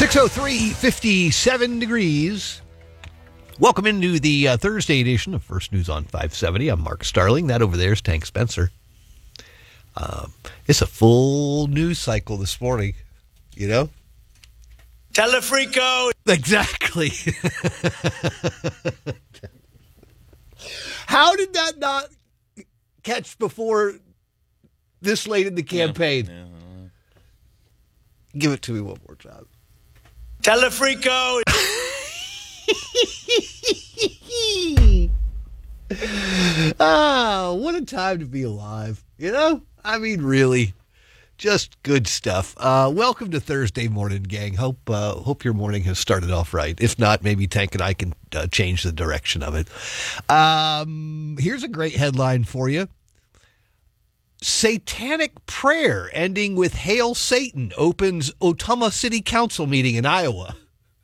6:03, 57 degrees. Welcome into the Thursday edition of First News on 570. I'm Mark Starling. That over there is Tank Spencer. It's a full news cycle this morning, you know? Telefrico! Exactly. How did that not catch before this late in the campaign? Yeah. Give it to me one more time. Telefrico! What a time to be alive, you know? I mean, really, just good stuff. Welcome to Thursday morning, gang. Hope your morning has started off right. If not, maybe Tank and I can change the direction of it. Here's a great headline for you. Satanic prayer ending with Hail Satan opens Ottumwa City Council meeting in Iowa.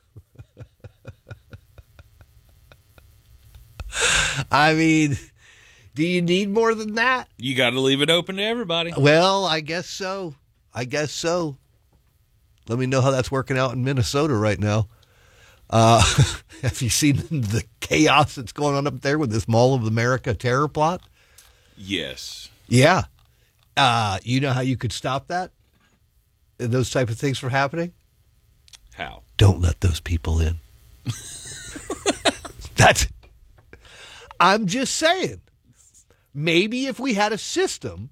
I mean, do you need more than that? You got to leave it open to everybody. Well, I guess so. Let me know how that's working out in Minnesota right now. Have you seen the chaos that's going on up there with this Mall of America terror plot? Yes. Yeah. You know how you could stop that? Those type of things from happening? How? Don't let those people in. I'm just saying. Maybe if we had a system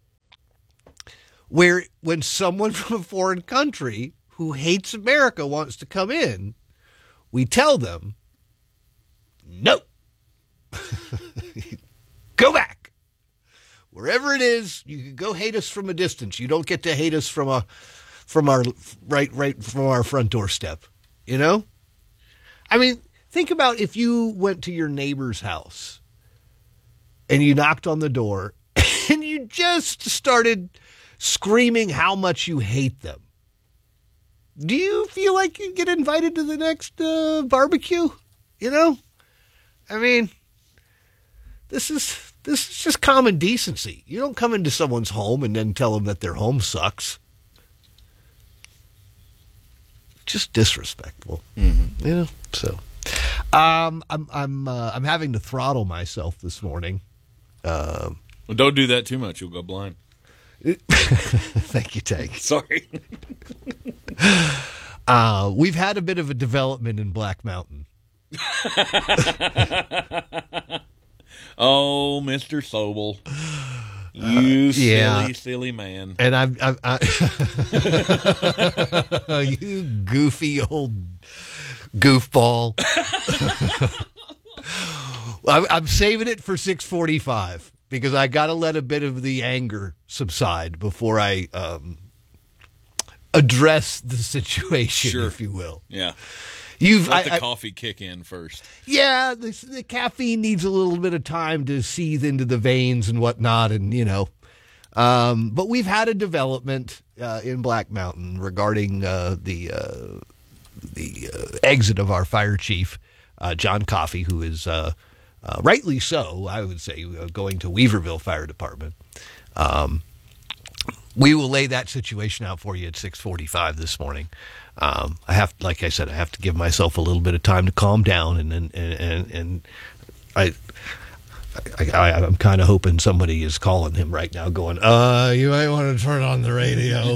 where when someone from a foreign country who hates America wants to come in, we tell them, no. Go back. Wherever it is, you can go hate us from a distance. You don't get to hate us from our front doorstep. You know? I mean, think about if you went to your neighbor's house and you knocked on the door and you just started screaming how much you hate them. Do you feel like you get invited to the next barbecue? You know? I mean, this is just common decency. You don't come into someone's home and then tell them that their home sucks. Just disrespectful. Mm-hmm. You know? So I'm having to throttle myself this morning. Well, don't do that too much. You'll go blind. Thank you, Tank. Sorry. We've had a bit of a development in Black Mountain. Oh, Mr. Sobel. You silly man. And you goofy old goofball. I'm saving it for 6:45 because I got to let a bit of the anger subside before I address the situation, sure. If you will. Yeah. Let the coffee kick in first. Yeah, the caffeine needs a little bit of time to seethe into the veins and whatnot, and you know. But we've had a development in Black Mountain regarding the exit of our fire chief, John Coffey, who is rightly so, I would say, going to Weaverville Fire Department. We will lay that situation out for you at 6:45 this morning. Like I said, I have to give myself a little bit of time to calm down, and I'm kind of hoping somebody is calling him right now, going, you might want to turn on the radio.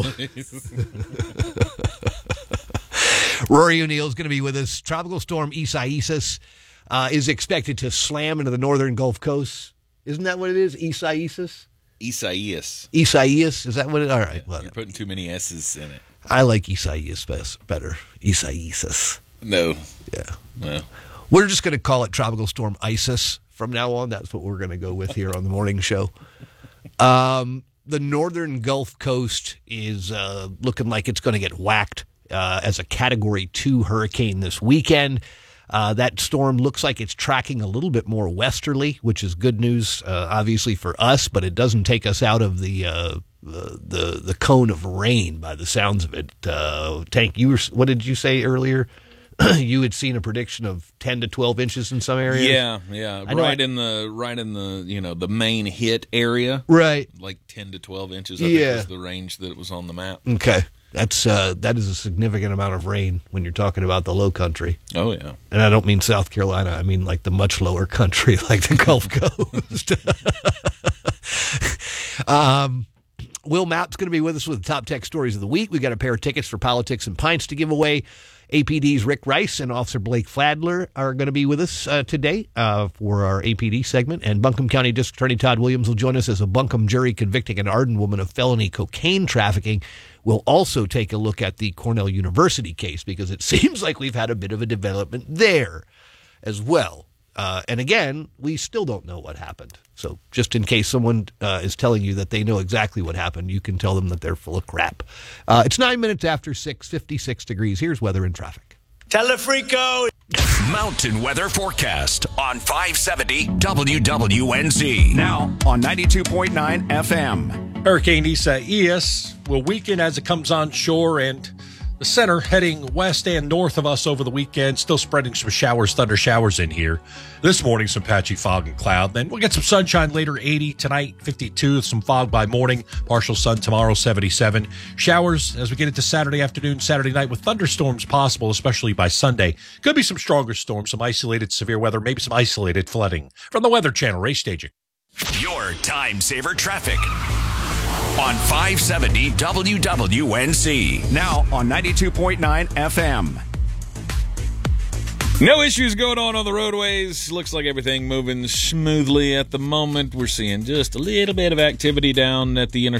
Rory O'Neill is going to be with us. Tropical storm Isaias is expected to slam into the northern Gulf Coast. Isn't that what it is? Isaias? Isaias. Is that what it is? All right. You're putting too many S's in it. I like Isaias better. Isaias. No. Yeah. No. We're just going to call it Tropical Storm Isis from now on. That's what we're going to go with here on the morning show. The northern Gulf Coast is looking like it's going to get whacked as a Category 2 hurricane this weekend. That storm looks like it's tracking a little bit more westerly, which is good news, obviously, for us, but it doesn't take us out of the cone of rain by the sounds of it. Tank, what did you say earlier? You had seen a prediction of 10 to 12 inches in some areas. Yeah. Right in the the main hit area. Right. Like 10 to 12 inches. I think was the range that it was on the map. Okay. That is a significant amount of rain when you're talking about the low country. Oh, yeah. And I don't mean South Carolina. I mean like the much lower country, like the Gulf Coast. Will Mapp's going to be with us with the top tech stories of the week. We got a pair of tickets for Politics and Pints to give away. APD's Rick Rice and Officer Blake Fladler are going to be with us today for our APD segment. And Buncombe County District Attorney Todd Williams will join us as a Buncombe jury convicting an Arden woman of felony cocaine trafficking. We'll also take a look at the Cornell University case because it seems like we've had a bit of a development there as well. And again, we still don't know what happened. So just in case someone is telling you that they know exactly what happened, you can tell them that they're full of crap. It's 9 minutes after 6, 56 degrees. Here's weather and traffic. Telefrico. Mountain weather forecast on 570 WWNZ. Now on 92.9 FM. Hurricane Isaias will weaken as it comes on shore, and the center heading west and north of us over the weekend, still spreading some showers, thunder showers in here. This morning, some patchy fog and cloud. Then we'll get some sunshine later, 80 tonight, 52, some fog by morning, partial sun tomorrow, 77. Showers as we get into Saturday afternoon, Saturday night with thunderstorms possible, especially by Sunday. Could be some stronger storms, some isolated severe weather, maybe some isolated flooding. From the Weather Channel, Ray Staging. Your time saver traffic on 570 WWNZ. Now on 92.9 FM. No issues going on the roadways. Looks like everything moving smoothly at the moment. We're seeing just a little bit of activity down at the